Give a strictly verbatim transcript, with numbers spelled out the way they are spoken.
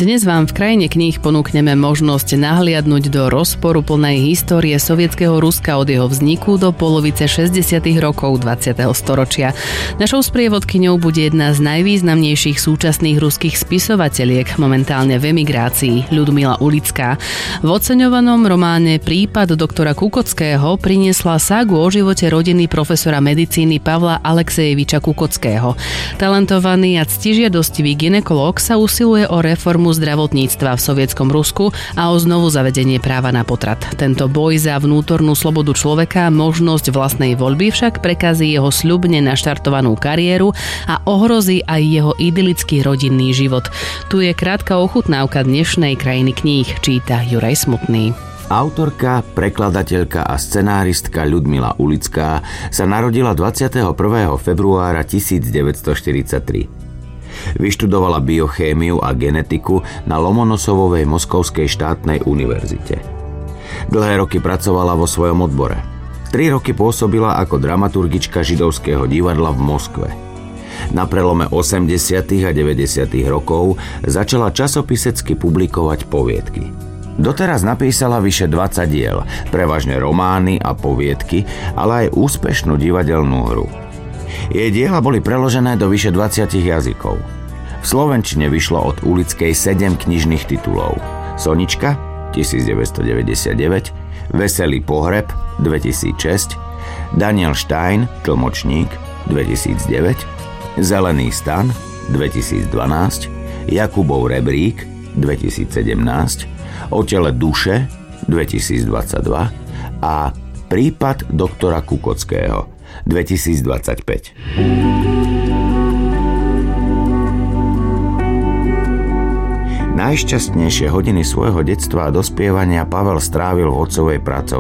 Dnes vám v krajine kníh ponúkneme možnosť nahliadnúť do rozporuplnej histórie sovietskeho Ruska od jeho vzniku do polovice šesťdesiatych rokov dvadsiateho storočia. Našou sprievodkyňou bude jedna z najvýznamnejších súčasných ruských spisovateliek, momentálne v emigrácii, Ľudmila Ulická. V oceňovanom románe Prípad doktora Kukockého priniesla ságu o živote rodiny profesora medicíny Pavla Alexejeviča Kukockého. Talentovaný a ctižiadostivý gynekológ sa usiluje o reformu zdravotníctva v sovietskom Rusku a o znovu zavedenie práva na potrat. Tento boj za vnútornú slobodu človeka, možnosť vlastnej voľby však prekazí jeho sľubne naštartovanú kariéru a ohrozí aj jeho idylický rodinný život. Tu je krátka ochutnávka dnešnej krajiny kníh, číta Juraj Smutný. Autorka, prekladateľka a scenáristka Ľudmila Ulická sa narodila dvadsiateho prvého februára tisícdeväťstoštyridsaťtri. Vyštudovala biochémiu a genetiku na Lomonosovovej Moskovskej štátnej univerzite. Dlhé roky pracovala vo svojom odbore. Tri roky pôsobila ako dramaturgička židovského divadla v Moskve. Na prelome osemdesiatych a deväťdesiatych rokov začala časopisecky publikovať poviedky. Doteraz napísala vyše dvadsať diel, prevažne romány a poviedky, ale aj úspešnú divadelnú hru. Jej diela boli preložené do vyše dvadsiatich jazykov. V slovenčine vyšlo od Ulickej sedem knižných titulov. Sonička tisícdeväťstodeväťdesiatdeväť, Veselý pohreb dvetisícšesť, Daniel Stein, tlmočník dvetisícdeväť, Zelený stan dvetisícdvanásť, Jakubov rebrík dvetisícsedemnásť, O tele duše dvetisícdvadsaťdva a Prípad doktora Kukockého dvetisícdvadsaťpäť. Najšťastnejšie hodiny svojho detstva a dospievania Pavel strávil v otcovej pracovni.